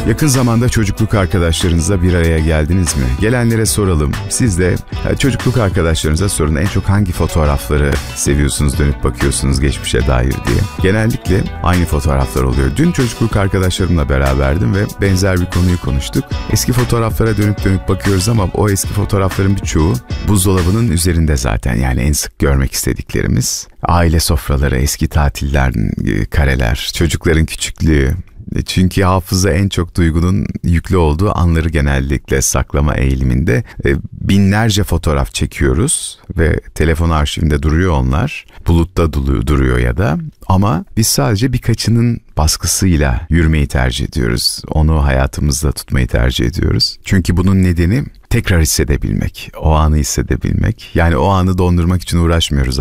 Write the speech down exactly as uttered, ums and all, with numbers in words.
Yakın zamanda çocukluk arkadaşlarınızla bir araya geldiniz mi? Gelenlere soralım. Siz de çocukluk arkadaşlarınıza sorun. En çok hangi fotoğrafları seviyorsunuz, dönüp bakıyorsunuz geçmişe dair diye. Genellikle aynı fotoğraflar oluyor. Dün çocukluk arkadaşlarımla beraberdim ve benzer bir konuyu konuştuk. Eski fotoğraflara dönüp dönüp bakıyoruz ama o eski fotoğrafların birçoğu buzdolabının üzerinde zaten. Yani en sık görmek istediklerimiz. Aile sofraları, eski tatiller, kareler, çocukların küçüklüğü. Çünkü hafıza en çok duygunun yüklü olduğu anları genellikle saklama eğiliminde. Binlerce fotoğraf çekiyoruz ve telefon arşivinde duruyor onlar. Bulutta duruyor ya da, ama biz sadece birkaçının baskısıyla yürümeyi tercih ediyoruz. Onu hayatımızda tutmayı tercih ediyoruz. Çünkü bunun nedeni tekrar hissedebilmek, o anı hissedebilmek. Yani o anı dondurmak için uğraşmıyoruz